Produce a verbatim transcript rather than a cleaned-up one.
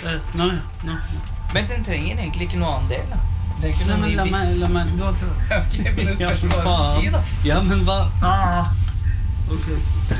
Nei, nei. Men den trenger egentlig ikke noe annen del, da. Den trenger ikke Nei, noe men ny la bil. meg, la meg, du har prøvd. Ok, men det spørs hva du skal si, da. Ja, men hva? Ah. Ok.